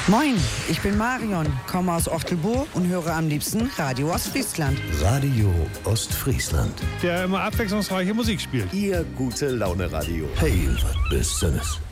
Moin, ich bin Marion, komme aus Ochtelbohr und höre am liebsten Radio Ostfriesland. Radio Ostfriesland. Der immer abwechslungsreiche Musik spielt. Ihr gute Laune Radio. Hey, was bist du?